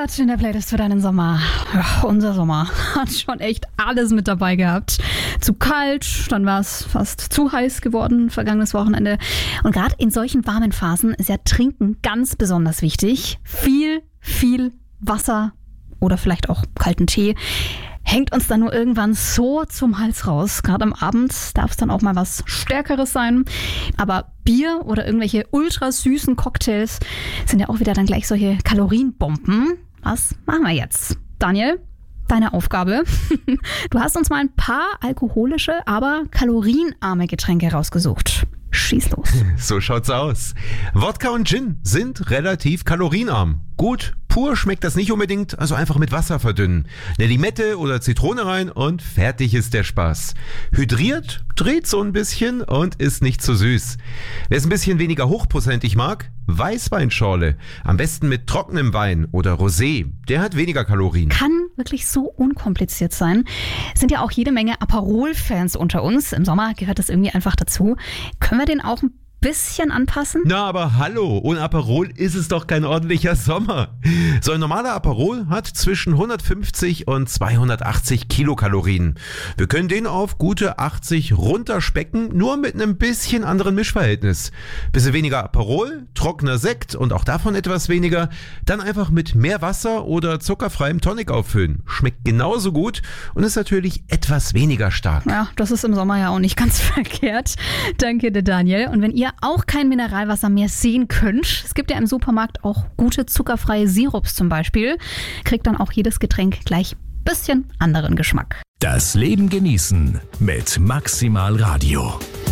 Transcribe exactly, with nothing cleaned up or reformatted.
Gehört in der Playlist für deinen Sommer. Ja, unser Sommer hat schon echt alles mit dabei gehabt. Zu kalt, dann war es fast zu heiß geworden vergangenes Wochenende. Und gerade in solchen warmen Phasen ist ja Trinken ganz besonders wichtig. Viel, viel Wasser oder vielleicht auch kalten Tee hängt uns dann nur irgendwann so zum Hals raus. Gerade am Abend darf es dann auch mal was Stärkeres sein. Aber Bier oder irgendwelche ultra süßen Cocktails sind ja auch wieder dann gleich solche Kalorienbomben. Was machen wir jetzt? Daniel, deine Aufgabe. Du hast uns mal ein paar alkoholische, aber kalorienarme Getränke rausgesucht. Schieß los. So schaut's aus. Wodka und Gin sind relativ kalorienarm. Gut, pur schmeckt das nicht unbedingt, also einfach mit Wasser verdünnen. Eine Limette oder Zitrone rein und fertig ist der Spaß. Hydriert, dreht so ein bisschen und ist nicht zu süß. Wer es ein bisschen weniger hochprozentig mag, Weißweinschorle. Am besten mit trockenem Wein oder Rosé. Der hat weniger Kalorien. Kann wirklich so unkompliziert sein. Es sind ja auch jede Menge Aperol-Fans unter uns. Im Sommer gehört das irgendwie einfach dazu. Können wir den auch ein bisschen anpassen? Na, aber hallo, ohne Aperol ist es doch kein ordentlicher Sommer. So ein normaler Aperol hat zwischen hundertfünfzig und zweihundertachtzig Kilokalorien. Wir können den auf gute achtzig runterspecken, nur mit einem bisschen anderen Mischverhältnis. Bisschen weniger Aperol, trockener Sekt und auch davon etwas weniger, dann einfach mit mehr Wasser oder zuckerfreiem Tonic auffüllen. Schmeckt genauso gut und ist natürlich etwas weniger stark. Ja, das ist im Sommer ja auch nicht ganz verkehrt. Danke dir, Daniel. Und wenn ihr auch kein Mineralwasser mehr sehen könnt, es gibt ja im Supermarkt auch gute zuckerfreie Sirups zum Beispiel, kriegt dann auch jedes Getränk gleich ein bisschen anderen Geschmack. Das Leben genießen mit Maximal Radio.